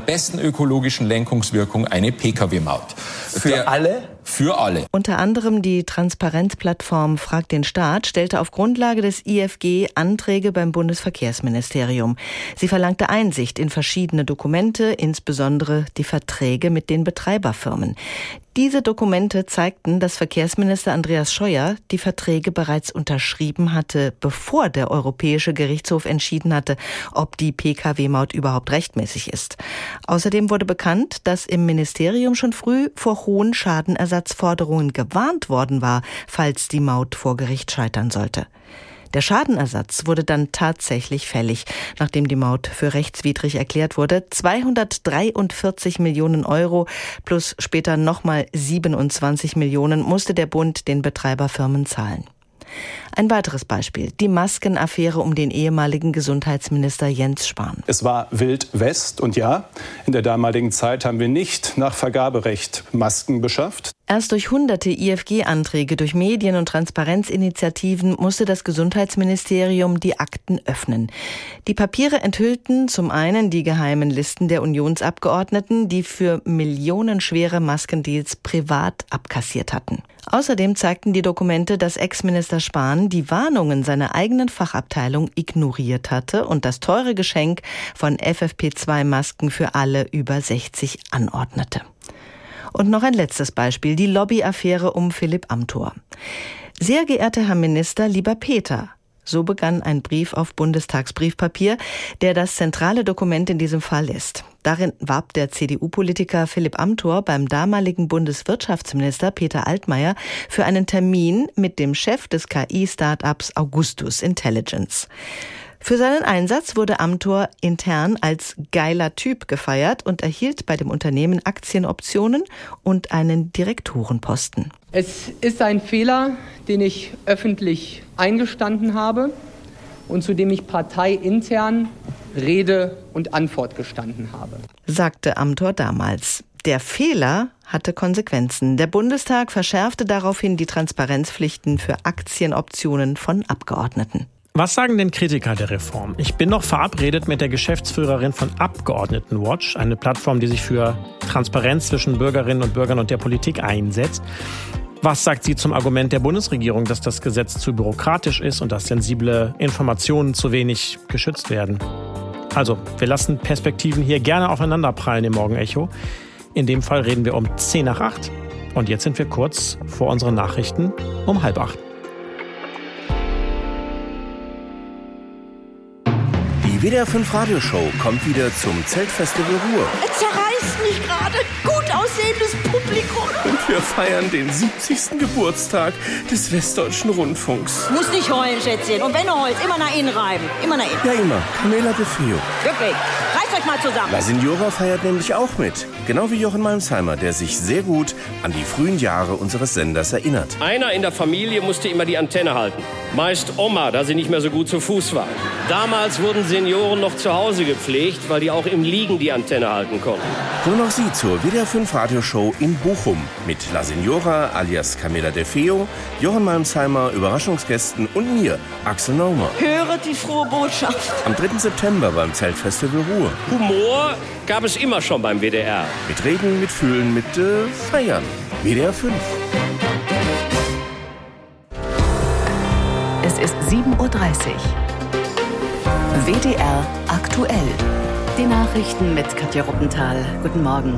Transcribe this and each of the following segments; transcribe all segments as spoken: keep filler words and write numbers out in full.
besten ökologischen Lenkungswirkung eine P K W-Maut. Für Der, alle? Für alle. Unter anderem die Transparenzplattform Frag den Staat stellte auf Grundlage des I F G Anträge beim Bundesverkehrsministerium. Sie verlangte Einsicht in verschiedene Dokumente, insbesondere die Verträge mit den Betreiberfirmen. Diese Dokumente zeigten, dass Verkehrsminister Andreas Scheuer die Verträge bereits unterschrieben hatte, bevor der Europäische Gerichtshof entschieden hatte, ob die P K W-Maut überhaupt rechtmäßig ist. Außerdem wurde bekannt, dass im Ministerium schon früh vor hohen Schadenersatzforderungen gewarnt worden war, falls die Maut vor Gericht scheitern sollte. Der Schadenersatz wurde dann tatsächlich fällig, nachdem die Maut für rechtswidrig erklärt wurde. zweihundertdreiundvierzig Millionen Euro plus später nochmal siebenundzwanzig Millionen musste der Bund den Betreiberfirmen zahlen. Ein weiteres Beispiel, die Maskenaffäre um den ehemaligen Gesundheitsminister Jens Spahn. Es war Wild West und ja, in der damaligen Zeit haben wir nicht nach Vergaberecht Masken beschafft. Erst durch hunderte I F G-Anträge, durch Medien- und Transparenzinitiativen musste das Gesundheitsministerium die Akten öffnen. Die Papiere enthüllten zum einen die geheimen Listen der Unionsabgeordneten, die für millionenschwere Maskendeals privat abkassiert hatten. Außerdem zeigten die Dokumente, dass Ex-Minister Spahn die Warnungen seiner eigenen Fachabteilung ignoriert hatte und das teure Geschenk von F F P zwei Masken für alle über sechzig anordnete. Und noch ein letztes Beispiel, die Lobbyaffäre um Philipp Amthor. Sehr geehrter Herr Minister, lieber Peter, so begann ein Brief auf Bundestagsbriefpapier, der das zentrale Dokument in diesem Fall ist. Darin warb der C D U-Politiker Philipp Amthor beim damaligen Bundeswirtschaftsminister Peter Altmaier für einen Termin mit dem Chef des K I-Startups Augustus Intelligence. Für seinen Einsatz wurde Amthor intern als geiler Typ gefeiert und erhielt bei dem Unternehmen Aktienoptionen und einen Direktorenposten. Es ist ein Fehler, den ich öffentlich eingestanden habe und zu dem ich parteiintern Rede und Antwort gestanden habe, sagte Amthor damals. Der Fehler hatte Konsequenzen. Der Bundestag verschärfte daraufhin die Transparenzpflichten für Aktienoptionen von Abgeordneten. Was sagen denn Kritiker der Reform? Ich bin noch verabredet mit der Geschäftsführerin von Abgeordnetenwatch, eine Plattform, die sich für Transparenz zwischen Bürgerinnen und Bürgern und der Politik einsetzt. Was sagt sie zum Argument der Bundesregierung, dass das Gesetz zu bürokratisch ist und dass sensible Informationen zu wenig geschützt werden? Also, wir lassen Perspektiven hier gerne aufeinanderprallen im Morgenecho. In dem Fall reden wir um zehn nach acht. Und jetzt sind wir kurz vor unseren Nachrichten um halb acht. Die W D R fünf Radioshow kommt wieder zum Zeltfestival Ruhr. Es zerreißt mich gerade. Gut aussehendes Publikum. Und wir feiern den siebzigsten Geburtstag des Westdeutschen Rundfunks. Muss nicht heulen, Schätzchen. Und wenn du heulst, immer nach innen reiben. Immer nach innen. Ja, immer. Camela de Feo. Wirklich. Reißt euch mal zusammen. La Signora feiert nämlich auch mit. Genau wie Jochen Malmsheimer, der sich sehr gut an die frühen Jahre unseres Senders erinnert. Einer in der Familie musste immer die Antenne halten. Meist Oma, da sie nicht mehr so gut zu Fuß war. Damals wurden Senioren noch zu Hause gepflegt, weil die auch im Liegen die Antenne halten konnten. Kommen auch Sie zur W D R fünf Radioshow in Bochum mit La Signora alias Camela de Feo, Jochen Malmsheimer, Überraschungsgästen und mir, Axel Naumer. Höret die frohe Botschaft. Am dritten September beim Zeltfestival Ruhr. Humor gab es immer schon beim W D R. Mit Reden, mit Fühlen, mit äh, Feiern. W D R fünf. Es ist sieben Uhr dreißig. W D R aktuell. Die Nachrichten mit Katja Ruppenthal. Guten Morgen.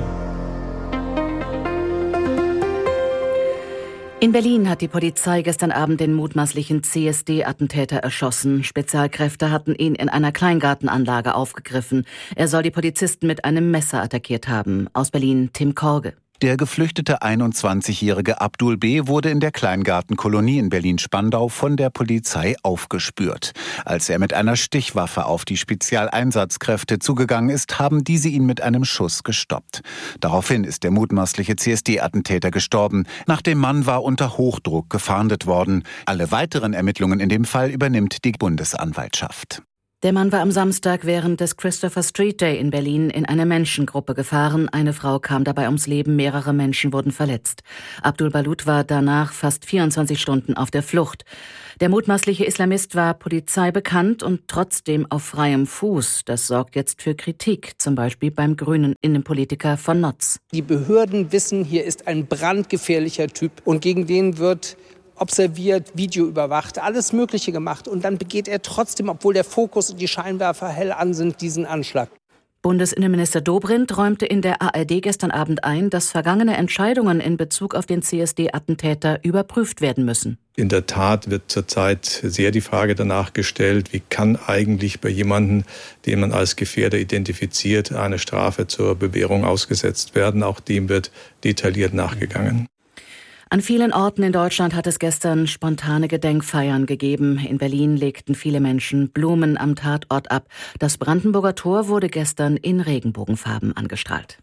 In Berlin hat die Polizei gestern Abend den mutmaßlichen C S D-Attentäter erschossen. Spezialkräfte hatten ihn in einer Kleingartenanlage aufgegriffen. Er soll die Polizisten mit einem Messer attackiert haben. Aus Berlin Tim Korge. Der geflüchtete einundzwanzigjährige Abdul B. wurde in der Kleingartenkolonie in Berlin-Spandau von der Polizei aufgespürt. Als er mit einer Stichwaffe auf die Spezialeinsatzkräfte zugegangen ist, haben diese ihn mit einem Schuss gestoppt. Daraufhin ist der mutmaßliche C S D-Attentäter gestorben. Nach dem Mann war unter Hochdruck gefahndet worden. Alle weiteren Ermittlungen in dem Fall übernimmt die Bundesanwaltschaft. Der Mann war am Samstag während des Christopher Street Day in Berlin in eine Menschengruppe gefahren. Eine Frau kam dabei ums Leben, mehrere Menschen wurden verletzt. Abdul Balut war danach fast vierundzwanzig Stunden auf der Flucht. Der mutmaßliche Islamist war Polizei bekannt und trotzdem auf freiem Fuß. Das sorgt jetzt für Kritik, zum Beispiel beim grünen Innenpolitiker von Notz. Die Behörden wissen, hier ist ein brandgefährlicher Typ und gegen den wird observiert, Video überwacht, alles Mögliche gemacht. Und dann begeht er trotzdem, obwohl der Fokus und die Scheinwerfer hell an sind, diesen Anschlag. Bundesinnenminister Dobrindt räumte in der A R D gestern Abend ein, dass vergangene Entscheidungen in Bezug auf den C S D-Attentäter überprüft werden müssen. In der Tat wird zurzeit sehr die Frage danach gestellt, wie kann eigentlich bei jemandem, den man als Gefährder identifiziert, eine Strafe zur Bewährung ausgesetzt werden. Auch dem wird detailliert nachgegangen. An vielen Orten in Deutschland hat es gestern spontane Gedenkfeiern gegeben. In Berlin legten viele Menschen Blumen am Tatort ab. Das Brandenburger Tor wurde gestern in Regenbogenfarben angestrahlt.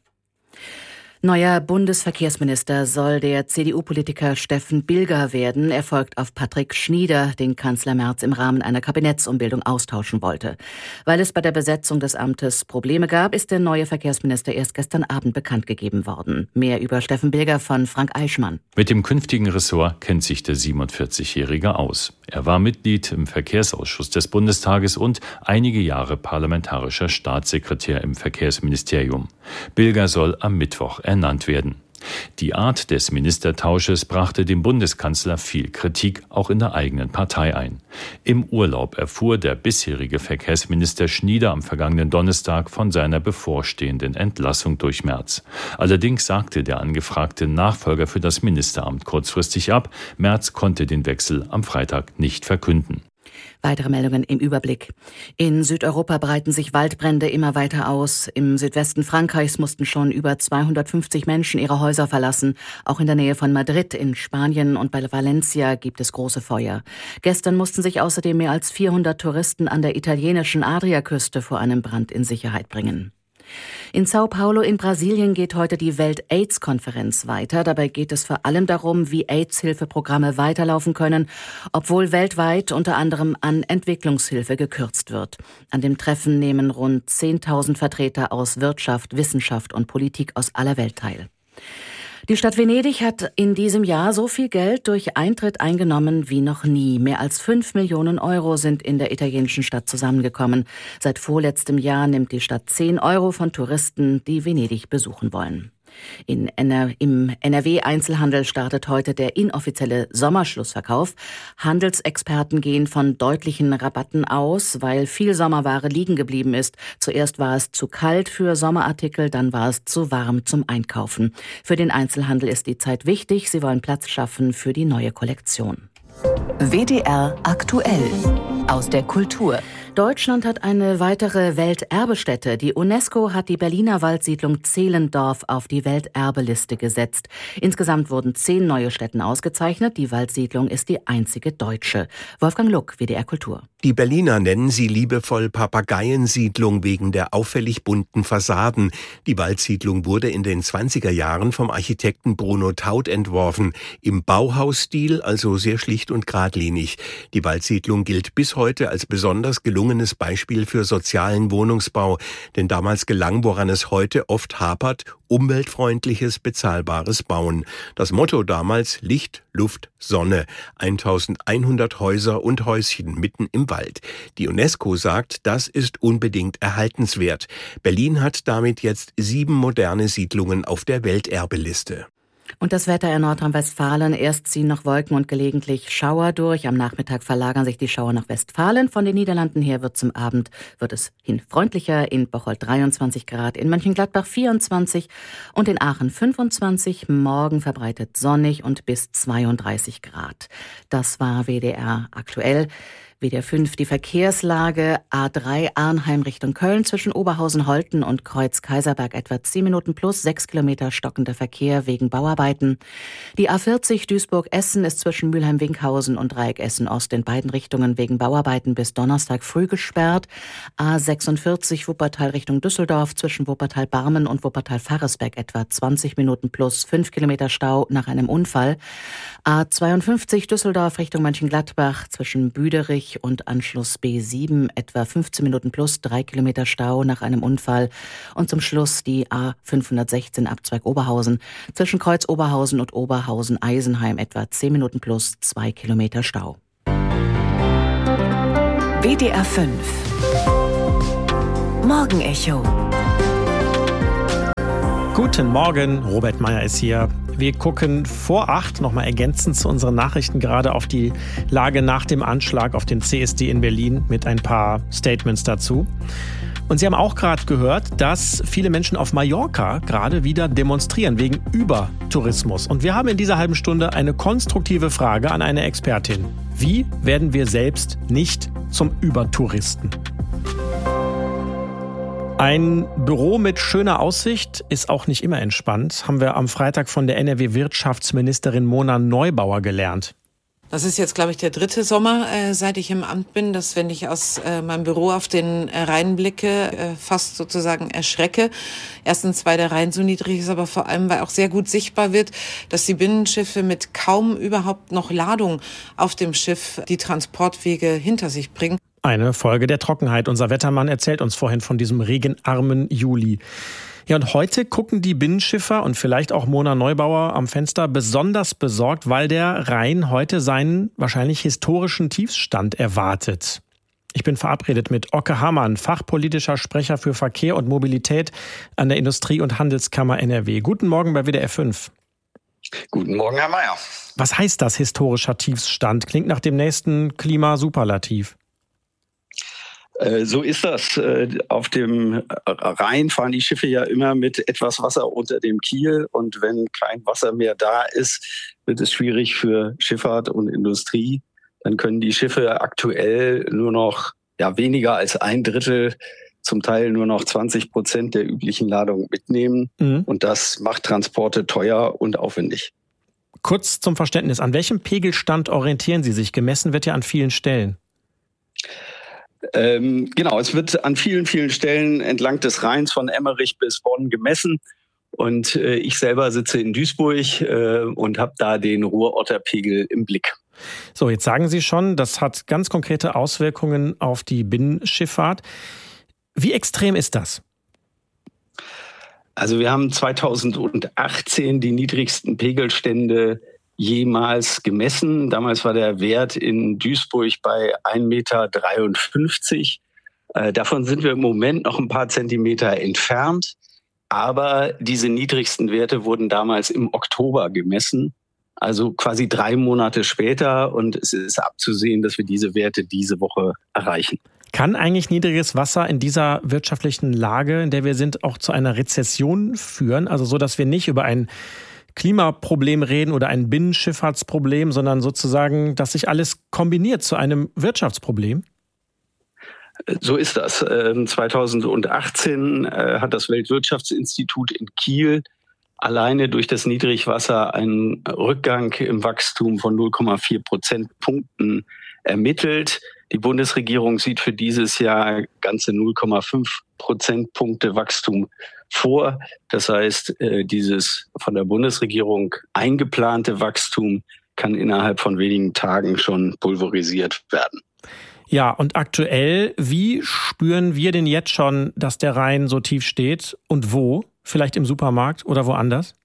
Neuer Bundesverkehrsminister soll der C D U-Politiker Steffen Bilger werden. Er folgt auf Patrick Schnieder, den Kanzler Merz im Rahmen einer Kabinettsumbildung austauschen wollte. Weil es bei der Besetzung des Amtes Probleme gab, ist der neue Verkehrsminister erst gestern Abend bekannt gegeben worden. Mehr über Steffen Bilger von Frank Eichmann. Mit dem künftigen Ressort kennt sich der siebenundvierzigjährige aus. Er war Mitglied im Verkehrsausschuss des Bundestages und einige Jahre parlamentarischer Staatssekretär im Verkehrsministerium. Bilger soll am Mittwoch ernannt werden. Die Art des Ministertausches brachte dem Bundeskanzler viel Kritik, auch in der eigenen Partei ein. Im Urlaub erfuhr der bisherige Verkehrsminister Schnieder am vergangenen Donnerstag von seiner bevorstehenden Entlassung durch Merz. Allerdings sagte der angefragte Nachfolger für das Ministeramt kurzfristig ab. Merz konnte den Wechsel am Freitag nicht verkünden. Weitere Meldungen im Überblick. In Südeuropa breiten sich Waldbrände immer weiter aus. Im Südwesten Frankreichs mussten schon über zweihundertfünfzig Menschen ihre Häuser verlassen. Auch in der Nähe von Madrid in Spanien und bei Valencia gibt es große Feuer. Gestern mussten sich außerdem mehr als vierhundert Touristen an der italienischen Adriaküste vor einem Brand in Sicherheit bringen. In Sao Paulo in Brasilien geht heute die Welt-AIDS-Konferenz weiter. Dabei geht es vor allem darum, wie AIDS-Hilfeprogramme weiterlaufen können, obwohl weltweit unter anderem an Entwicklungshilfe gekürzt wird. An dem Treffen nehmen rund zehntausend Vertreter aus Wirtschaft, Wissenschaft und Politik aus aller Welt teil. Die Stadt Venedig hat in diesem Jahr so viel Geld durch Eintritt eingenommen wie noch nie. Mehr als fünf Millionen Euro sind in der italienischen Stadt zusammengekommen. Seit vorletztem Jahr nimmt die Stadt zehn Euro von Touristen, die Venedig besuchen wollen. In N R, Im N R W-Einzelhandel startet heute der inoffizielle Sommerschlussverkauf. Handelsexperten gehen von deutlichen Rabatten aus, weil viel Sommerware liegen geblieben ist. Zuerst war es zu kalt für Sommerartikel, dann war es zu warm zum Einkaufen. Für den Einzelhandel ist die Zeit wichtig. Sie wollen Platz schaffen für die neue Kollektion. W D R aktuell aus der Kultur. Deutschland hat eine weitere Welterbestätte. Die UNESCO hat die Berliner Waldsiedlung Zehlendorf auf die Welterbeliste gesetzt. Insgesamt wurden zehn neue Stätten ausgezeichnet. Die Waldsiedlung ist die einzige deutsche. Wolfgang Luck, W D R Kultur. Die Berliner nennen sie liebevoll Papageiensiedlung wegen der auffällig bunten Fassaden. Die Waldsiedlung wurde in den zwanziger Jahren vom Architekten Bruno Taut entworfen. Im Bauhausstil, also sehr schlicht und geradlinig. Die Waldsiedlung gilt bis heute als besonders gelungenes Beispiel für sozialen Wohnungsbau. Denn damals gelang, woran es heute oft hapert, umweltfreundliches, bezahlbares Bauen. Das Motto damals: Licht, Luft, Sonne. eintausendeinhundert Häuser und Häuschen mitten im Wald. Die UNESCO sagt, das ist unbedingt erhaltenswert. Berlin hat damit jetzt sieben moderne Siedlungen auf der Welterbeliste. Und das Wetter in Nordrhein-Westfalen. Erst ziehen noch Wolken und gelegentlich Schauer durch. Am Nachmittag verlagern sich die Schauer nach Westfalen. Von den Niederlanden her wird zum Abend wird es hin freundlicher. In Bocholt dreiundzwanzig Grad, in Mönchengladbach vierundzwanzig und in Aachen fünfundzwanzig. Morgen verbreitet sonnig und bis zweiunddreißig Grad. Das war W D R aktuell. W D R fünf, die Verkehrslage. A drei Arnheim Richtung Köln zwischen Oberhausen-Holten und Kreuz-Kaiserberg etwa zehn Minuten plus, sechs Kilometer stockender Verkehr wegen Bauarbeiten. Die A vierzig Duisburg-Essen ist zwischen Mülheim-Winkhausen und Dreieck Essen-Ost in beiden Richtungen wegen Bauarbeiten bis Donnerstag früh gesperrt. A sechsundvierzig Wuppertal Richtung Düsseldorf zwischen Wuppertal-Barmen und Wuppertal-Farresberg etwa zwanzig Minuten plus, fünf Kilometer Stau nach einem Unfall. A zweiundfünfzig Düsseldorf Richtung Mönchengladbach zwischen Büderich fünfundvierzig und Anschluss B sieben etwa fünfzehn Minuten plus, drei Kilometer Stau nach einem Unfall. Und zum Schluss die A fünfhundertsechzehn Abzweig Oberhausen. Zwischen Kreuz Oberhausen und Oberhausen-Eisenheim etwa zehn Minuten plus, zwei Kilometer Stau. W D R fünf Morgenecho. Guten Morgen, Robert Meyer ist hier. Wir gucken vor acht nochmal ergänzend zu unseren Nachrichten gerade auf die Lage nach dem Anschlag auf den C S D in Berlin mit ein paar Statements dazu. Und Sie haben auch gerade gehört, dass viele Menschen auf Mallorca gerade wieder demonstrieren wegen Übertourismus. Und wir haben in dieser halben Stunde eine konstruktive Frage an eine Expertin. Wie werden wir selbst nicht zum Übertouristen? Ein Büro mit schöner Aussicht ist auch nicht immer entspannt, haben wir am Freitag von der N R W-Wirtschaftsministerin Mona Neubauer gelernt. Das ist jetzt, glaube ich, der dritte Sommer, äh, seit ich im Amt bin, dass, wenn ich aus äh, meinem Büro auf den äh, Rhein blicke, äh, fast sozusagen erschrecke. Erstens, weil der Rhein so niedrig ist, aber vor allem, weil auch sehr gut sichtbar wird, dass die Binnenschiffe mit kaum überhaupt noch Ladung auf dem Schiff die Transportwege hinter sich bringen. Eine Folge der Trockenheit. Unser Wettermann erzählt uns vorhin von diesem regenarmen Juli. Ja, und heute gucken die Binnenschiffer und vielleicht auch Mona Neubauer am Fenster besonders besorgt, weil der Rhein heute seinen wahrscheinlich historischen Tiefstand erwartet. Ich bin verabredet mit Oke Hammann, fachpolitischer Sprecher für Verkehr und Mobilität an der Industrie- und Handelskammer N R W. Guten Morgen bei W D R fünf. Guten Morgen, Herr Mayer. Was heißt das, historischer Tiefstand? Klingt nach dem nächsten Klimasuperlativ. So ist das. Auf dem Rhein fahren die Schiffe ja immer mit etwas Wasser unter dem Kiel. Und wenn kein Wasser mehr da ist, wird es schwierig für Schifffahrt und Industrie. Dann können die Schiffe aktuell nur noch ja, weniger als ein Drittel, zum Teil nur noch zwanzig Prozent der üblichen Ladung mitnehmen. Mhm. Und das macht Transporte teuer und aufwendig. Kurz zum Verständnis. An welchem Pegelstand orientieren Sie sich? Gemessen wird ja an vielen Stellen. Ähm, genau, es wird an vielen, vielen Stellen entlang des Rheins von Emmerich bis Bonn gemessen. Und äh, ich selber sitze in Duisburg äh, und habe da den Ruhrotterpegel im Blick. So, jetzt sagen Sie schon, das hat ganz konkrete Auswirkungen auf die Binnenschifffahrt. Wie extrem ist das? Also wir haben zweitausendachtzehn die niedrigsten Pegelstände jemals gemessen. Damals war der Wert in Duisburg bei ein Meter dreiundfünfzig. Äh, davon sind wir im Moment noch ein paar Zentimeter entfernt. Aber diese niedrigsten Werte wurden damals im Oktober gemessen, also quasi drei Monate später. Und es ist abzusehen, dass wir diese Werte diese Woche erreichen. Kann eigentlich niedriges Wasser in dieser wirtschaftlichen Lage, in der wir sind, auch zu einer Rezession führen? Also so, dass wir nicht über ein Klimaproblem reden oder ein Binnenschifffahrtsproblem, sondern sozusagen, dass sich alles kombiniert zu einem Wirtschaftsproblem? So ist das. zweitausendachtzehn hat das Weltwirtschaftsinstitut in Kiel alleine durch das Niedrigwasser einen Rückgang im Wachstum von null Komma vier Prozentpunkten ermittelt. Die Bundesregierung sieht für dieses Jahr ganze null Komma fünf Prozentpunkte Wachstum vor. Das heißt, dieses von der Bundesregierung eingeplante Wachstum kann innerhalb von wenigen Tagen schon pulverisiert werden. Ja, und aktuell, wie spüren wir denn jetzt schon, dass der Rhein so tief steht und wo? Vielleicht im Supermarkt oder woanders?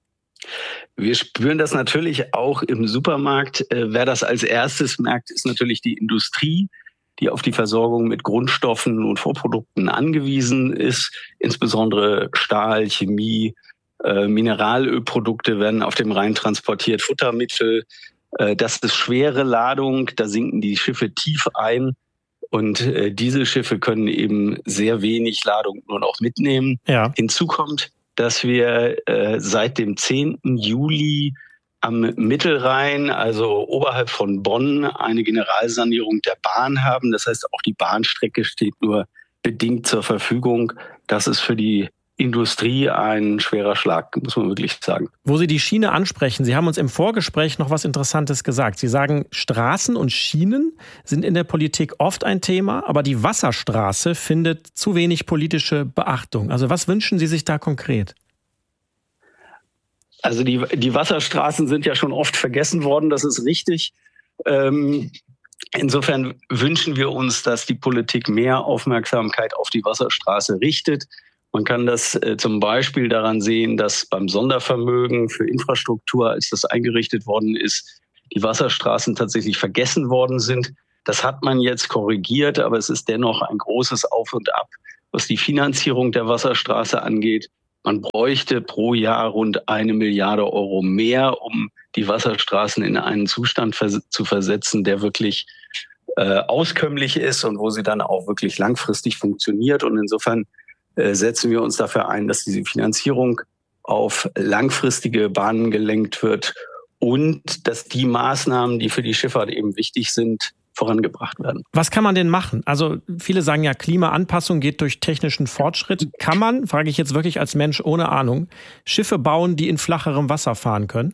Wir spüren das natürlich auch im Supermarkt. Wer das als erstes merkt, ist natürlich die Industrie, die auf die Versorgung mit Grundstoffen und Vorprodukten angewiesen ist. Insbesondere Stahl, Chemie, äh, Mineralölprodukte werden auf dem Rhein transportiert, Futtermittel. Äh, das ist schwere Ladung, da sinken die Schiffe tief ein. Und äh, diese Schiffe können eben sehr wenig Ladung nur noch mitnehmen. Ja. Hinzu kommt, dass wir äh, seit dem zehnten Juli am Mittelrhein, also oberhalb von Bonn, eine Generalsanierung der Bahn haben. Das heißt, auch die Bahnstrecke steht nur bedingt zur Verfügung. Das ist für die Industrie ein schwerer Schlag, muss man wirklich sagen. Wo Sie die Schiene ansprechen, Sie haben uns im Vorgespräch noch was Interessantes gesagt. Sie sagen, Straßen und Schienen sind in der Politik oft ein Thema, aber die Wasserstraße findet zu wenig politische Beachtung. Also was wünschen Sie sich da konkret? Also die, die Wasserstraßen sind ja schon oft vergessen worden, das ist richtig. Ähm, Insofern wünschen wir uns, dass die Politik mehr Aufmerksamkeit auf die Wasserstraße richtet. Man kann das äh, zum Beispiel daran sehen, dass beim Sondervermögen für Infrastruktur, als das eingerichtet worden ist, die Wasserstraßen tatsächlich vergessen worden sind. Das hat man jetzt korrigiert, aber es ist dennoch ein großes Auf und Ab, was die Finanzierung der Wasserstraße angeht. Man bräuchte pro Jahr rund eine Milliarde Euro mehr, um die Wasserstraßen in einen Zustand vers- zu versetzen, der wirklich äh, auskömmlich ist und wo sie dann auch wirklich langfristig funktioniert. Und insofern äh, setzen wir uns dafür ein, dass diese Finanzierung auf langfristige Bahnen gelenkt wird und dass die Maßnahmen, die für die Schifffahrt eben wichtig sind, vorangebracht werden. Was kann man denn machen? Also viele sagen ja, Klimaanpassung geht durch technischen Fortschritt. Kann man, frage ich jetzt wirklich als Mensch ohne Ahnung, Schiffe bauen, die in flacherem Wasser fahren können?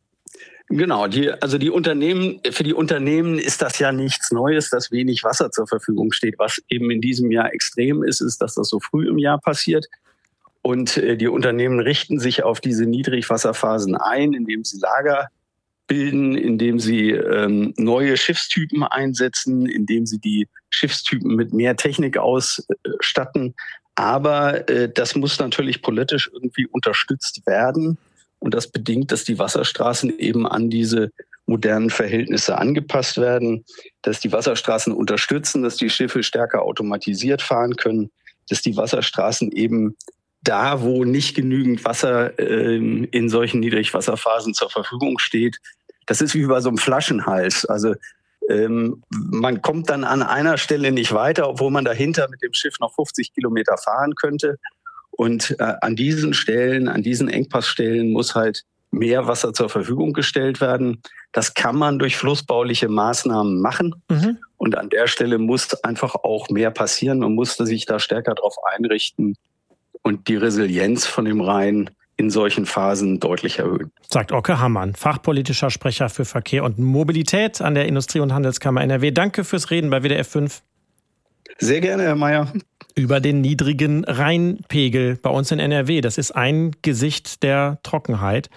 Genau, die, also die Unternehmen, für die Unternehmen ist das ja nichts Neues, dass wenig Wasser zur Verfügung steht. Was eben in diesem Jahr extrem ist, ist, dass das so früh im Jahr passiert. Und äh, die Unternehmen richten sich auf diese Niedrigwasserphasen ein, indem sie Lager bilden, indem sie ähm, neue Schiffstypen einsetzen, indem sie die Schiffstypen mit mehr Technik ausstatten. Aber äh, das muss natürlich politisch irgendwie unterstützt werden. Und das bedingt, dass die Wasserstraßen eben an diese modernen Verhältnisse angepasst werden, dass die Wasserstraßen unterstützen, dass die Schiffe stärker automatisiert fahren können, dass die Wasserstraßen eben da, wo nicht genügend Wasser äh, in solchen Niedrigwasserphasen zur Verfügung steht, das ist wie bei so einem Flaschenhals. Also ähm, man kommt dann an einer Stelle nicht weiter, obwohl man dahinter mit dem Schiff noch fünfzig Kilometer fahren könnte. Und äh, an diesen Stellen, an diesen Engpassstellen muss halt mehr Wasser zur Verfügung gestellt werden. Das kann man durch flussbauliche Maßnahmen machen. Mhm. Und an der Stelle muss einfach auch mehr passieren. Man muss sich da stärker darauf einrichten und die Resilienz von dem Rhein in solchen Phasen deutlich erhöhen. Sagt Oke Hammann, fachpolitischer Sprecher für Verkehr und Mobilität an der Industrie- und Handelskammer N R W. Danke fürs Reden bei W D R fünf. Sehr gerne, Herr Mayer. Über den niedrigen Rheinpegel bei uns in N R W. Das ist ein Gesicht der Trockenheit.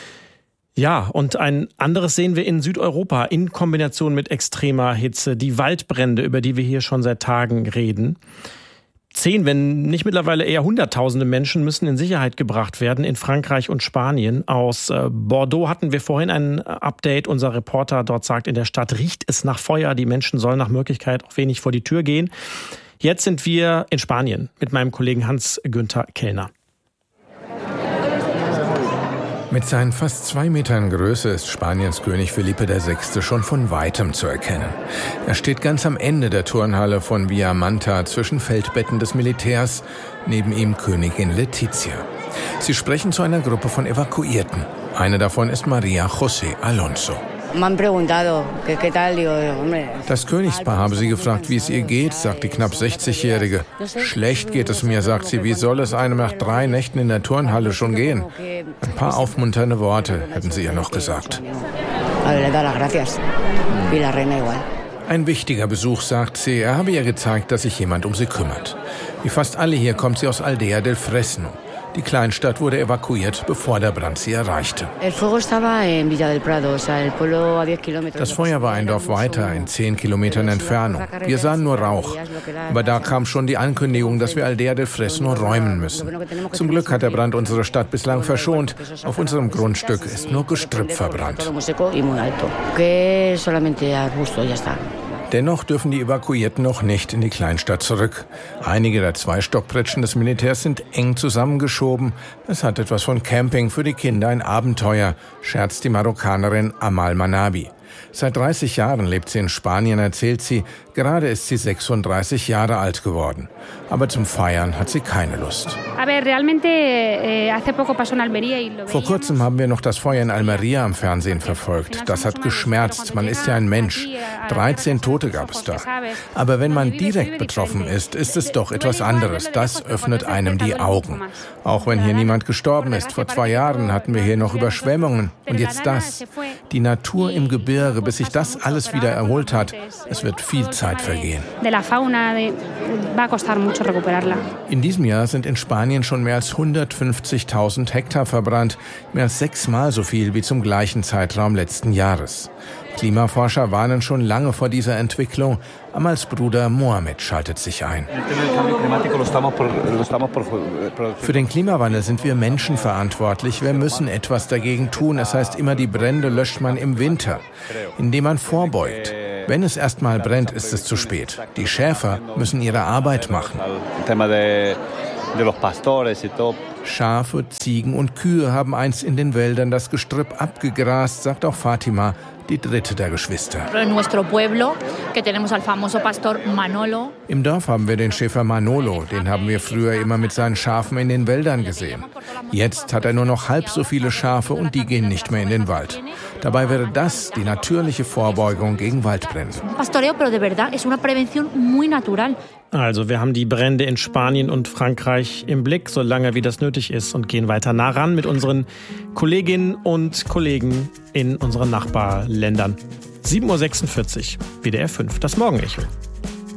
Ja, und ein anderes sehen wir in Südeuropa in Kombination mit extremer Hitze. Die Waldbrände, über die wir hier schon seit Tagen reden. Zehn, wenn nicht mittlerweile eher hunderttausende Menschen müssen in Sicherheit gebracht werden in Frankreich und Spanien. Aus Bordeaux hatten wir vorhin ein Update. Unser Reporter dort sagt, in der Stadt riecht es nach Feuer. Die Menschen sollen nach Möglichkeit auch wenig vor die Tür gehen. Jetzt sind wir in Spanien mit meinem Kollegen Hans-Günther Kellner. Mit seinen fast zwei Metern Größe ist Spaniens König Felipe der Sechste schon von Weitem zu erkennen. Er steht ganz am Ende der Turnhalle von Via Manta zwischen Feldbetten des Militärs, neben ihm Königin Letizia. Sie sprechen zu einer Gruppe von Evakuierten. Eine davon ist Maria José Alonso. Das Königspaar habe sie gefragt, wie es ihr geht, sagt die knapp sechzigjährige. Schlecht geht es mir, sagt sie. Wie soll es einem nach drei Nächten in der Turnhalle schon gehen? Ein paar aufmunternde Worte hätten sie ihr noch gesagt. Ein wichtiger Besuch, sagt sie. Er habe ihr gezeigt, dass sich jemand um sie kümmert. Wie fast alle hier kommt sie aus Aldea del Fresno. Die Kleinstadt wurde evakuiert, bevor der Brand sie erreichte. Das Feuer war ein Dorf weiter, in zehn Kilometern Entfernung. Wir sahen nur Rauch. Aber da kam schon die Ankündigung, dass wir Aldea del Fresno räumen müssen. Zum Glück hat der Brand unsere Stadt bislang verschont. Auf unserem Grundstück ist nur Gestrüpp verbrannt. Dennoch dürfen die Evakuierten noch nicht in die Kleinstadt zurück. Einige der Zweistockpritschen des Militärs sind eng zusammengeschoben. Es hat etwas von Camping für die Kinder, ein Abenteuer, scherzt die Marokkanerin Amal Manabi. Seit dreißig Jahren lebt sie in Spanien, erzählt sie. Gerade ist sie sechsunddreißig Jahre alt geworden. Aber zum Feiern hat sie keine Lust. Vor kurzem haben wir noch das Feuer in Almeria am Fernsehen verfolgt. Das hat geschmerzt. Man ist ja ein Mensch. dreizehn Tote gab es da. Aber wenn man direkt betroffen ist, ist es doch etwas anderes. Das öffnet einem die Augen. Auch wenn hier niemand gestorben ist. Vor zwei Jahren hatten wir hier noch Überschwemmungen. Und jetzt das. Die Natur im Gebirge, bis sich das alles wieder erholt hat. Es wird viel Zeit vergehen. In diesem Jahr sind in Spanien schon mehr als hundertfünfzigtausend Hektar verbrannt. Mehr als sechsmal so viel wie zum gleichen Zeitraum letzten Jahres. Klimaforscher warnen schon lange vor dieser Entwicklung. Amals Bruder Mohamed schaltet sich ein. Für den Klimawandel sind wir Menschen verantwortlich. Wir müssen etwas dagegen tun. Es heißt immer, die Brände löscht man im Winter, indem man vorbeugt. Wenn es erstmal brennt, ist es zu spät. Die Schäfer müssen ihre Arbeit machen. Schafe, Ziegen und Kühe haben einst in den Wäldern das Gestrüpp abgegrast, sagt auch Fatima, die dritte der Geschwister. Im Dorf haben wir den Schäfer Manolo, den haben wir früher immer mit seinen Schafen in den Wäldern gesehen. Jetzt hat er nur noch halb so viele Schafe und die gehen nicht mehr in den Wald. Dabei wäre das die natürliche Vorbeugung gegen Waldbrände. Also, wir haben die Brände in Spanien und Frankreich im Blick, solange wie das nötig ist, und gehen weiter nah ran mit unseren Kolleginnen und Kollegen in unseren Nachbarländern. sieben Uhr sechsundvierzig, W D R fünf, das Morgenecho.